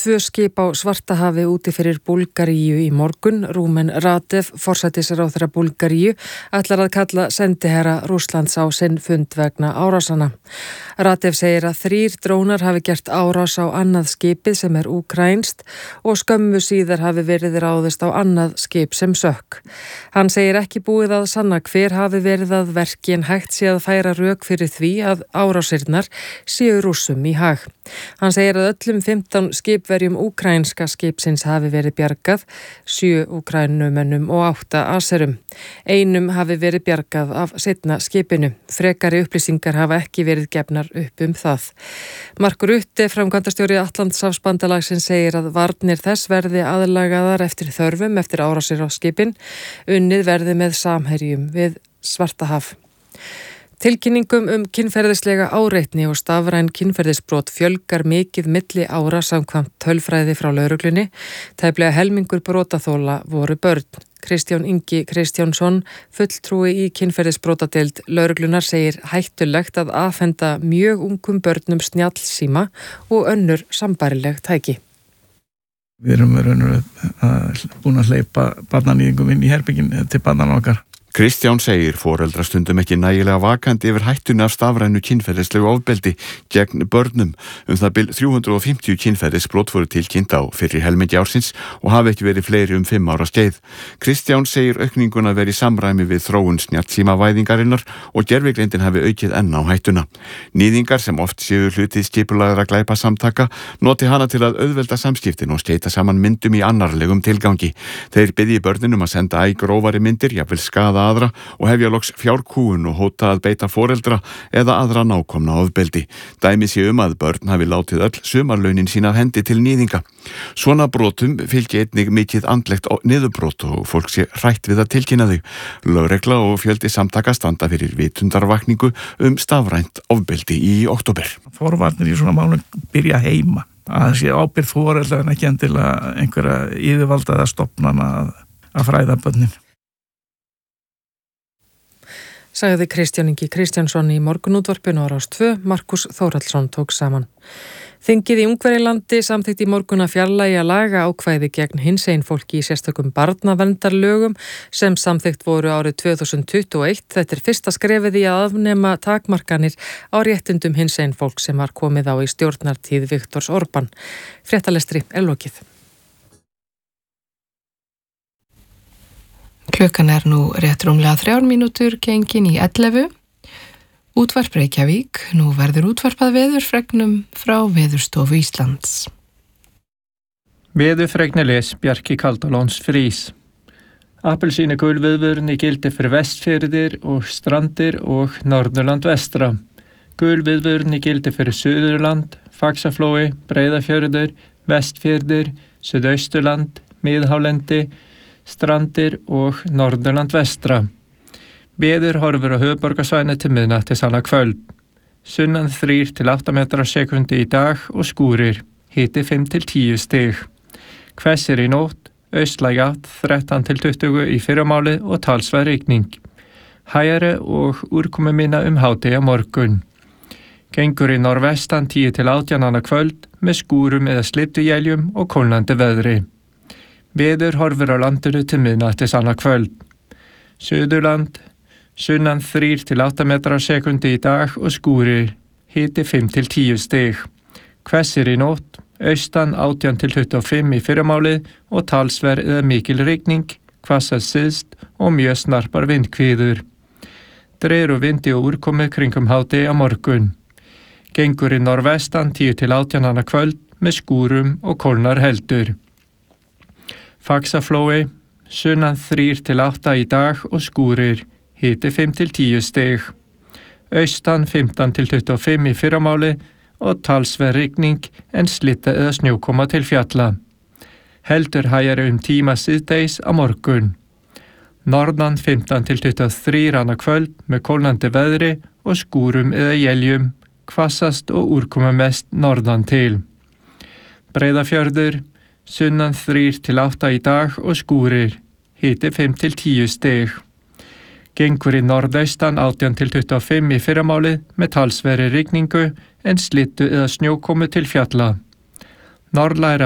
2 skip á Svartahafi úti fyrir Búlgaríu í morgun. Rúmen Radev, forsætisráðherra Búlgaríu, ætlar að kalla sendiherra Rússlands á sinn fund vegna árásanna. Radev segir að 3 drónar hafi gert árás á annað skipið sem er úkraínskt og skömmu síðar hafi verið ráðist á annað skip sem sökk. Hann segir ekki búið að sanna hver hafi verið að verki en hægt sé að færa rök fyrir því að árásirnar séu Rússum í hag. Hann segir að öllum 15 skipverjum úkraínska skipsins hafi verið bjargað, 7 úkrænumönnum og 8 aserum. Einum hafi verið bjargað af seinna skipinu. Frekari upplýsingar hafa ekki verið gefnar upp það. Mark Rutte, framkvæmdastjóri Atlantshafsbandalagsins, segir að varnir þess verði aðlagaðar eftir þörfum eftir árásir á skipin. Unnið verði með samherjum við Svartahaf. Tilkynningum kynferðislega áreitni og stafræn kynferðisbrot fjölgar mikið milli ára samkvæmt tölfræði frá lögreglunni. Tæplega helmingur brotaþola voru börn. Kristján Ingi Kristjánsson, fulltrúi í kynferðisbrotadeild lögreglunar, segir hættulegt að afhenda mjög ungum börnum snjallsíma og önnur sambærileg tæki. Við erum búin að hleypa barnanýðingum inn í herbyggin til barnanna okkar. Kristján segir foreldrar stundum ekki nægilega vakandi yfir hættunni af stafrænu kynferðislegu ofbeldi gegn börnum. Það bil 350 kynferðisbrot voru tilkynnt á fyrri helmingi ársins og hafi ekki verið fleiri 5 ára skeið. Kristján segir aukninguna verið í samræmi við þróun snjallsímavæðingarinnar og gervigreindin hafi aukið enn á hættuna. Nýðingar sem oft séu hlutið skipulagðra glæpasamtaka noti hana til að auðvelda samskiptin og skeyta saman myndum í annarlegum tilgangi. Þeir biðji börnunum að senda grófari myndir, jafnvel skaða aðra og hefja loks fjárkúgun og hóta að beita foreldra eða aðra nákomna ofbeldi. Dæmi sé að börn hafi látið öll sumarlaunin sín af hendi til nýðinga. Svona brotum fylgi einnig mikið andlegt niðurbrot og fólk sé hrætt við að tilkynna þau. Lögregla og fjöldi samtaka standa fyrir vitundarvakningu stafrænt ofbeldi í október. Forvarnir í svona málum byrja heima. Að sé ábyrgð foreldra en ekki endilega einhverja yfirvaldaða stofnana að fræða börnin. Sagði Kristján Ingi Kristjánsson í morgunútvarpinu á Rás 2, Markus Þórhallsson tók saman. Þingið í Ungverjalandi samþykkti í morgun að fjarlægja lagaákvæði gegn hinsegin fólki í sérstökum barnaverndarlögum sem samþykkt voru árið 2021. Þetta er fyrsta skrefið í að afnema takmarkanir á réttindum hinsegin fólk sem var komið á í stjórnartíð Viktors Orbán. Fréttalestri er lokið. Klukkan er nú rétt rúmlega 3 mínútur gengin í 11. Útvarp Reykjavík, nú verður útvarpað veðurfregnum frá Veðurstofu Íslands. Veðurfregni les Bjarki Kaldalóns Frís. Appelsínu gul viðvörun í gildi fyrir Vestfirðir og Strandir og Norðurland vestra. Gul viðvörun í gildi fyrir Suðurland, Faxaflói, Breiðafjörður, Vestfirðir, Suðausturland, Miðhálendi, Strandir og Norðurland vestra. Veður horfur á höfuðborgarsvæðinu til miðnættis annað kvöld. Sunnan 3 til 8 metrar á sekundi í dag og skúrir, hiti 5 til 10 stig. Hvessir í nótt, austlæg átt 13 til 20 í fyrramálið og talsverð rigning. Hægari og úrkomuminna hádegi á morgun. Gengur í norðvestan 10 til 18 annað kvöld með skúrum eða slydduéljum og kólnandi veðri. Veður horfur á landinu til miðnættis annað kvöld. Suðurland, sunnan 3 til 8 metrar á sekundi í dag og skúrir, hiti 5 til 10 stig. Hvessir í nótt, austan 18 til 25 í fyrramálið og talsverð eða mikil rigning, hvassast syðst og mjög snarpar vindhviður. Dregur úr vindi og úrkomu kringum hádegi á morgun. Gengur í norðvestan 10 til 18 annað kvöld með skúrum og kólnar heldur. Faxaflói, sunnan 3 til 8 í dag og skúrir, hiti 5 til 10 stig. Austan 15 til 25 í fyrramáli og talsverð rigning en slitta eða snjókoma til fjalla. Heldur hægari tíma síðdegis á morgun. Norðan 15 til 23 annað kvöld með kólnandi veðri og skúrum eða éljum, hvassast og úrkoma mest norðan til. Breiðafjörður, sunnan 3 til 8 í dag og skúrir, hiti 5 til 10 stig. Gengur í norðaustan 18 til 25 í fyrramálið með talsverðri rigningu en slittu eða snjókomu til fjalla. Norðlægra